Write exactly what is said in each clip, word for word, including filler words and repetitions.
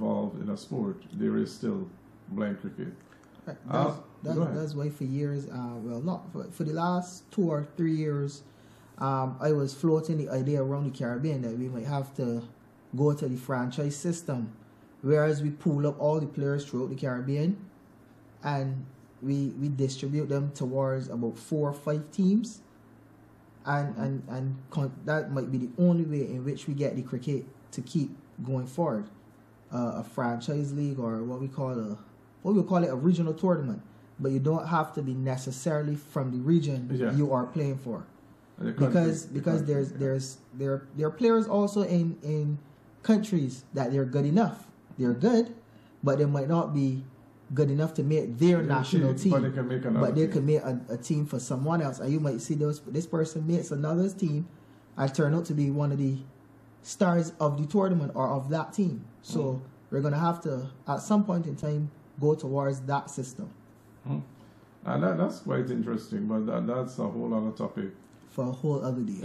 involved in a sport, there is still blind cricket. That's, Uh, that's, that's why for years, uh, well, not for, for the last two or three years, um, I was floating the idea around the Caribbean that we might have to go to the franchise system, whereas we pool up all the players throughout the Caribbean, and we we distribute them towards about four or five teams, and and and con- that might be the only way in which we get the cricket to keep going forward. Uh, a franchise league, or what we call a what we call it a regional tournament, but you don't have to be necessarily from the region yeah. you are playing for, the because country, because the country, there's yeah. there's there there are players also in in countries that they're good enough, they're good, but they might not be good enough to make their They're national team, team, but they can make another but they team. can make a, a team for someone else, and you might see those this person makes another team and turn out to be one of the stars of the tournament or of that team. So mm. we're gonna have to at some point in time go towards that system. Mm. And that, that's quite interesting, but that, that's a whole other topic For a whole other day.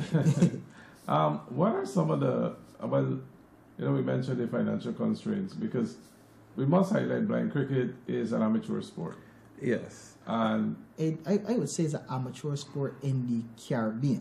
um, what are some of the, well, you know, we mentioned the financial constraints, because we must highlight blind cricket is an amateur sport. Yes. And it, I, I would say it's an amateur sport in the Caribbean,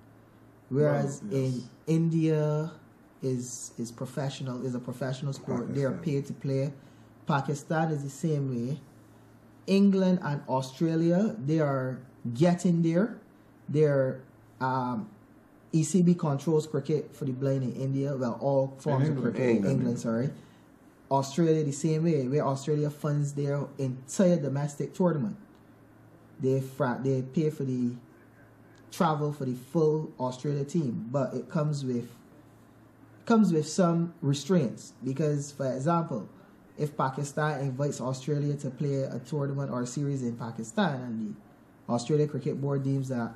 whereas well, yes. in India is is professional, is a professional sport. Pakistan. They are paid to play. Pakistan is the same way. England and Australia, they are getting there. They're um, E C B controls cricket for the blind in India. Well, all forms of cricket in England. England, sorry. Australia the same way, where Australia funds their entire domestic tournament. They fra- they pay for the travel for the full Australia team, but it comes with comes with some restraints, because, for example, if Pakistan invites Australia to play a tournament or a series in Pakistan, and the Australia Cricket Board deems that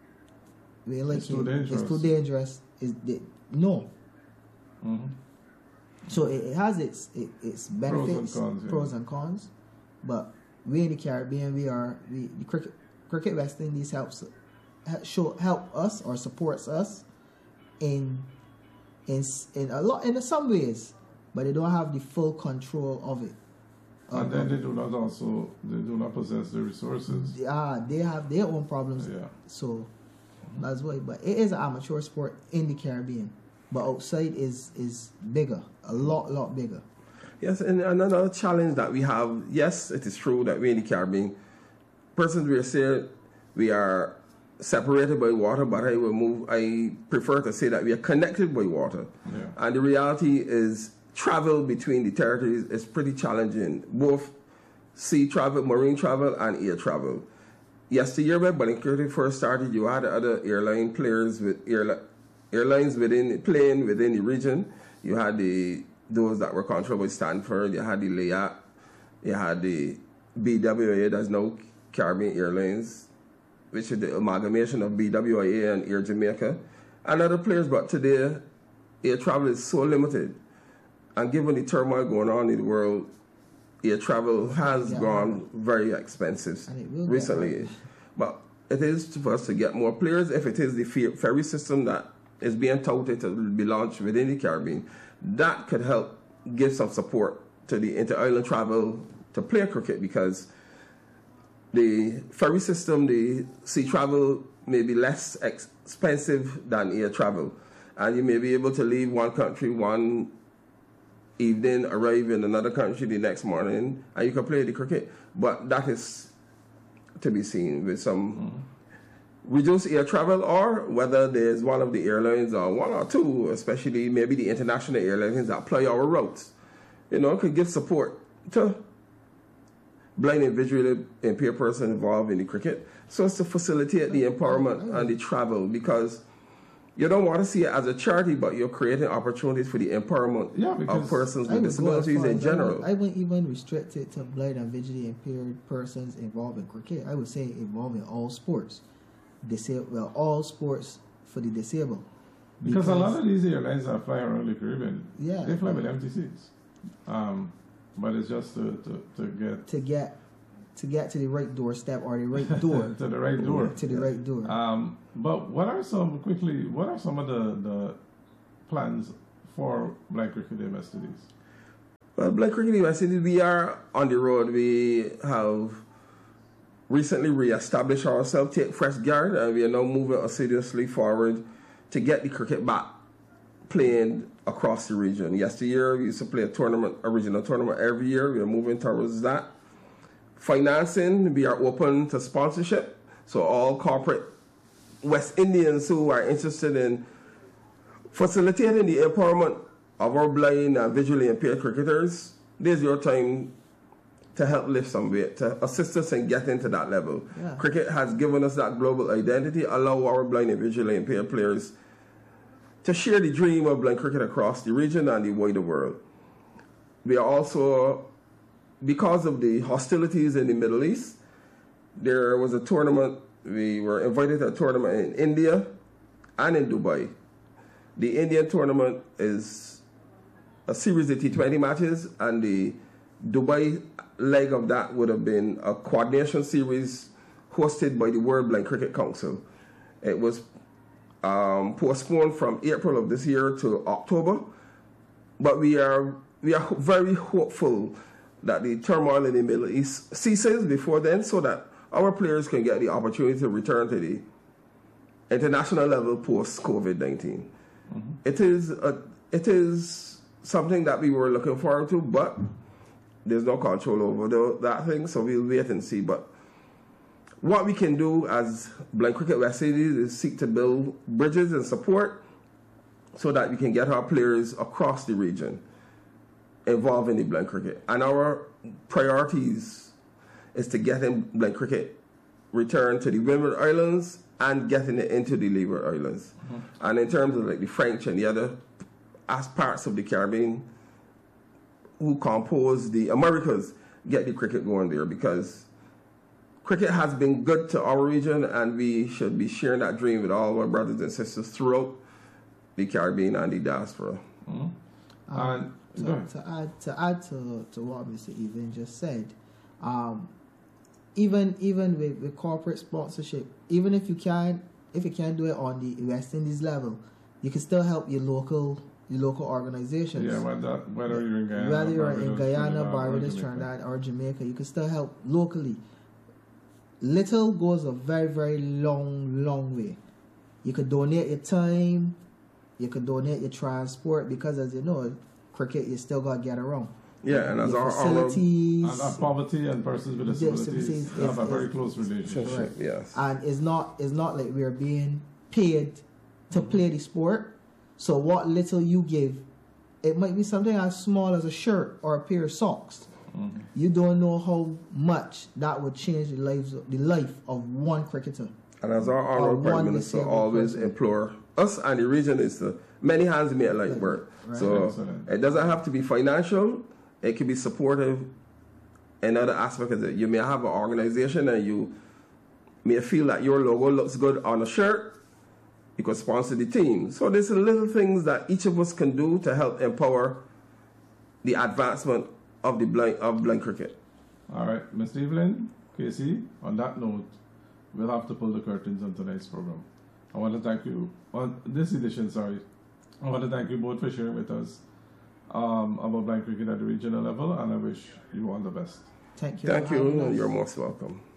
we like It's too dangerous. it's too dangerous, is they, no. mm-hmm. So it, it has its it, its benefits, Pros and cons, yeah. pros and cons, but we in the Caribbean, we are we the cricket cricket West Indies helps help show help us or supports us in in in a lot in some ways, but they don't have the full control of it. And then they do not also, they do not possess the resources. Yeah, they have their own problems. Yeah. So that's why. But it is an amateur sport in the Caribbean, but outside is is bigger, a lot lot bigger. Yes, and another challenge that we have, yes, it is true that we in the Caribbean, persons we are say we are separated by water, but I will move, I prefer to say that we are connected by water. Yeah. And the reality is travel between the territories is pretty challenging, both sea travel, marine travel, and air travel. Yesteryear, when Blind Cricket first started, you had other airline players with airli- airlines within playing within the region. You had the those that were controlled by Stanford. You had the L A A, you had the B W I A, that's now Caribbean Airlines, which is the amalgamation of B W I A and Air Jamaica, and other players. But today, air travel is so limited, and given the turmoil going on in the world, air travel has Yeah. gone very expensive And it will get recently. hard. But it is for us to get more players. If it is the fe- ferry system that is being touted to be launched within the Caribbean, that could help give some support to the inter-island travel to play cricket, because the ferry system, the sea travel may be less expensive than air travel. And you may be able to leave one country one evening, arrive in another country the next morning, and you can play the cricket. But that is to be seen with some mm-hmm. reduced air travel, or whether there's one of the airlines or one or two, especially maybe the international airlines that fly our routes, you know, could give support to blind and visually impaired persons involved in the cricket, so as to facilitate the empowerment and the travel, because you don't want to see it as a charity, but you're creating opportunities for the empowerment Yeah, of because persons I with would go as disabilities far in as- general. I wouldn't, I wouldn't even restrict it to blind and visually impaired persons involved in cricket. I would say involved in all sports. Disab- well, all sports for the disabled. Because, a lot of these airlines that fly around the Caribbean, Yeah. they fly with empty seats. Um, but it's just to, to, to get to get to get to the right doorstep or the right door to the right door. to the right door. Um, but what are some, quickly, what are some of the, the plans for blind cricket in West Indies? Well, Blind Cricket University, we are on the road. We have recently re-established ourselves, take fresh guard, and we are now moving assiduously forward to get the cricket back playing across the region. Yesteryear, we used to play a tournament, a regional tournament every year. We are moving towards that. Financing, we are open to sponsorship. So all corporate West Indians who are interested in facilitating the empowerment of our blind and visually impaired cricketers, there's your time to help lift some weight, to assist us in getting to that level. Yeah. Cricket has given us that global identity, allow our blind and visually impaired players to share the dream of blind cricket across the region and the wider world. We are also, because of the hostilities in the Middle East, there was a tournament, we were invited to a tournament in India and in Dubai. The Indian tournament is a series of T twenty matches, and the Dubai leg of that would have been a coordination series hosted by the World Blind Cricket Council. It was um, postponed from April of this year to October, but we are we are very hopeful that the turmoil in the Middle East ceases before then, so that our players can get the opportunity to return to the international level post COVID nineteen. Mm-hmm. It is a, it is something that we were looking forward to, but there's no control over the, that thing, so we'll wait and see. But what we can do as Blind Cricket West Indies is seek to build bridges and support so that we can get our players across the region involved in the blind cricket. And our priorities is to get in blind cricket return to the Windward Islands and getting it into the Leeward Islands. Mm-hmm. And in terms of like the French and the other as parts of the Caribbean who compose the Americas, get the cricket going there, because cricket has been good to our region, and we should be sharing that dream with all our brothers and sisters throughout the Caribbean and the diaspora. Mm-hmm. Um, to, to add to add to, to what Mister Evelyn just said, um, even even with, with corporate sponsorship, even if you can if you can't do it on the West Indies level, you can still help your local your local organizations. Yeah, whether, whether you're in Guyana, whether you're Barbados, in Guyana, Trinidad, Barbados, or Trinidad, or Jamaica, you can still help locally. Little goes a very, very long, long way. You could donate your time, you could donate your transport, because as you know, cricket, you still got to get around. Yeah, and as your our facilities, and, and poverty and persons with disabilities yeah, have a very close relationship. Right. Yes. And it's not it's not like we're being paid to mm-hmm. play the sport. So what little you give, it might be something as small as a shirt or a pair of socks. Mm-hmm. You don't know how much that would change the lives the life of one cricketer. And as our honorable Prime Minister always person. implore us and the region is to many hands make light work. Right. So Excellent. It doesn't have to be financial. It can be supportive in other aspects of it. You may have an organization and you may feel that your logo looks good on a shirt. You could sponsor the team. So there's little things that each of us can do to help empower the advancement of the blind of blind cricket. All right, Mister Evelyn, Casey, on that note, we'll have to pull the curtains on tonight's program. I want to thank you, on this edition, sorry, I want to thank you both for sharing with us um, about blind cricket at the regional level, and I wish you all the best. Thank you. Thank you. You're most welcome.